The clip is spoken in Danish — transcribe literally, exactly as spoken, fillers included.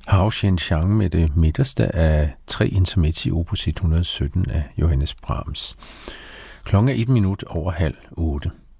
Hao Xianxiang med det midterste af tre intermezzi opus et hundrede og sytten af Johannes Brahms. Klokken er et minut over halv otte.